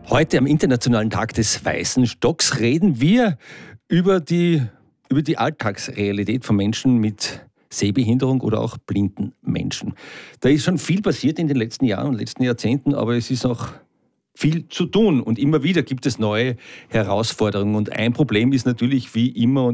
Heute am Internationalen Tag des Weißen Stocks reden wir über die Alltagsrealität von Menschen mit Sehbehinderung oder auch blinden Menschen. Da ist schon viel passiert in den letzten Jahren und letzten Jahrzehnten, aber es ist noch viel zu tun und immer wieder gibt es neue Herausforderungen. Und ein Problem ist natürlich wie immer